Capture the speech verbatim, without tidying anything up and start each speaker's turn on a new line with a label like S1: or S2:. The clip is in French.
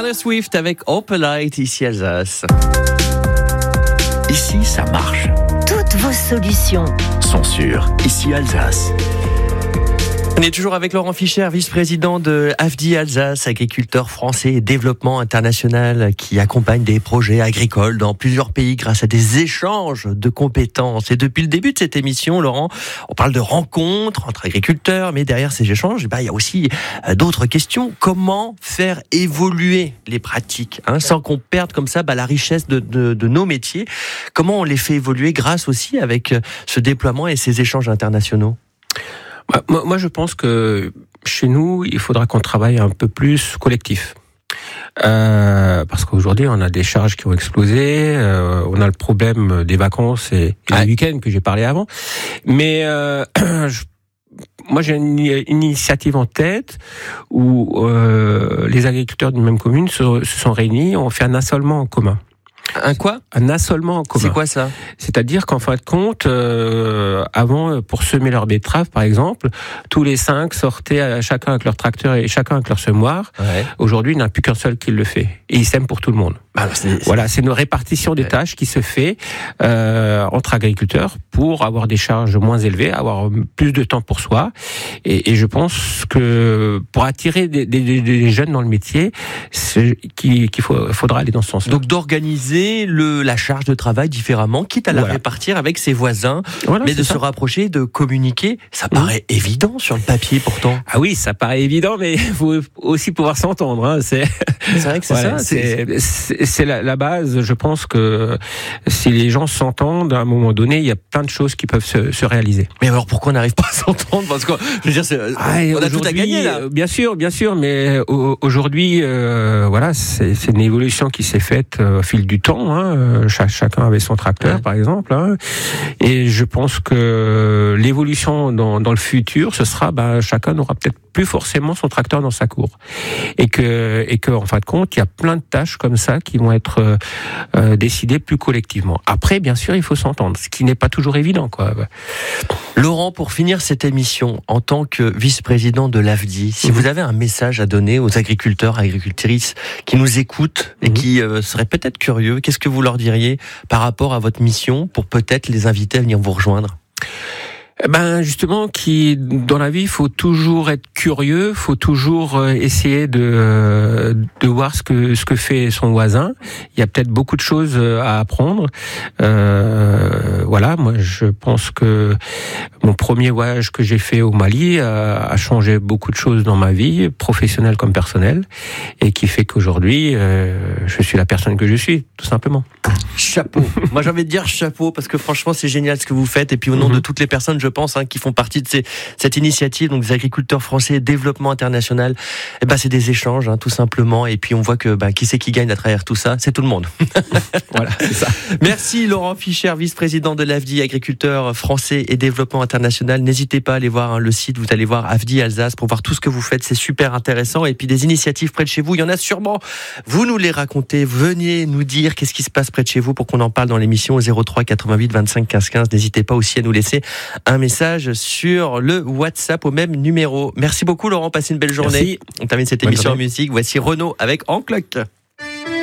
S1: Taylor Swift avec Opalite, ici Alsace.
S2: Ici, ça marche.
S3: Toutes vos solutions
S2: sont sûres. Ici, Alsace.
S1: On est toujours avec Laurent Fischer, vice-président de A F D I Alsace, agriculteur français et développement international qui accompagne des projets agricoles dans plusieurs pays grâce à des échanges de compétences. Et depuis le début de cette émission, Laurent, on parle de rencontres entre agriculteurs, mais derrière ces échanges, bah, il y a aussi d'autres questions. Comment faire évoluer les pratiques, hein, sans qu'on perde comme ça bah, la richesse de, de, de nos métiers? Comment on les fait évoluer grâce aussi avec ce déploiement et ces échanges internationaux?
S4: Moi, moi, je pense que chez nous, il faudra qu'on travaille un peu plus collectif. Euh, parce qu'aujourd'hui, on a des charges qui ont explosé, euh, on a le problème des vacances et, et ouais. des week-ends que j'ai parlé avant. Mais euh, je, moi, j'ai une, une initiative en tête où euh, les agriculteurs d'une même commune se, se sont réunis, ont fait un assolement en commun.
S1: Un quoi?
S4: Un assolement en commun.
S1: C'est quoi ça?
S4: C'est-à-dire qu'en fin de compte, euh, avant, pour semer leurs betteraves, par exemple, tous les cinq sortaient à chacun avec leur tracteur et chacun avec leur semoir. Ouais. Aujourd'hui, il n'y en a plus qu'un seul qui le fait. Et ils sèment pour tout le monde. Ah, c'est, c'est... Voilà, c'est une répartition des ouais. tâches qui se fait euh, entre agriculteurs pour avoir des charges moins élevées, avoir plus de temps pour soi. Et, et je pense que pour attirer des, des, des jeunes dans le métier, c'est, qu'il, qu'il faut, faudra aller dans ce sens-là.
S1: Donc d'organiser Le, la charge de travail différemment, quitte à la voilà. répartir avec ses voisins, voilà, mais de ça. se rapprocher, de communiquer, ça mmh. paraît évident sur le papier pourtant.
S4: Ah oui, ça paraît évident, mais il faut aussi pouvoir s'entendre. Hein. C'est...
S1: c'est vrai que c'est voilà, ça.
S4: C'est, c'est, c'est la, la base. Je pense que si les gens s'entendent, à un moment donné, il y a plein de choses qui peuvent se, se réaliser.
S1: Mais alors pourquoi on n'arrive pas à s'entendre? Parce que je veux dire, c'est, ah, on a tout à gagner là.
S4: Bien sûr, bien sûr, mais aujourd'hui, euh, voilà, c'est, c'est une évolution qui s'est faite au fil du temps. Hein, Ch- chacun avait son tracteur, ouais. par exemple. Hein, et je pense que l'évolution dans, dans le futur, ce sera, bah, chacun n'aura peut-être plus forcément son tracteur dans sa cour. Et que, et que, en fin de compte, il y a plein de tâches comme ça qui vont être euh, décidées plus collectivement. Après, bien sûr, il faut s'entendre, ce qui n'est pas toujours évident, quoi.
S1: Laurent, pour finir cette émission, en tant que vice-président de l'A F D I, si mmh. vous avez un message à donner aux agriculteurs, agricultrices qui nous écoutent et mmh. qui euh, seraient peut-être curieux, qu'est-ce que vous leur diriez par rapport à votre mission pour peut-être les inviter à venir vous rejoindre?
S4: Ben justement, qui dans la vie, il faut toujours être curieux, faut toujours essayer de de voir ce que ce que fait son voisin. Il y a peut-être beaucoup de choses à apprendre. Euh, voilà, moi je pense que mon premier voyage que j'ai fait au Mali a, a changé beaucoup de choses dans ma vie, professionnelle comme personnelle, et qui fait qu'aujourd'hui euh, je suis la personne que je suis, tout simplement.
S1: Chapeau. Moi j'ai envie de dire chapeau parce que franchement c'est génial ce que vous faites et puis au nom mm-hmm. de toutes les personnes je pense hein, qui font partie de ces, cette initiative donc des agriculteurs français développement international, eh ben c'est des échanges hein, tout simplement et puis on voit que bah, qui c'est qui gagne à travers tout ça, c'est tout le monde.
S4: Voilà, c'est ça.
S1: Merci Laurent Fischer, vice-président de l'A F D I, agriculteur français et développement international. N'hésitez pas à aller voir hein, le site, vous allez voir A F D I Alsace pour voir tout ce que vous faites, c'est super intéressant et puis des initiatives près de chez vous, il y en a sûrement. Vous nous les racontez, venez nous dire qu'est-ce qui se passe près de chez vous pour qu'on en parle dans l'émission au zéro trois quatre-vingt-huit vingt-cinq quinze quinze. N'hésitez pas aussi à nous laisser un message sur le WhatsApp au même numéro. Merci beaucoup Laurent, passez une belle journée.
S4: Merci.
S1: On termine cette
S4: Bonne
S1: émission
S4: journée.
S1: en musique. Voici Renaud avec En Cloque.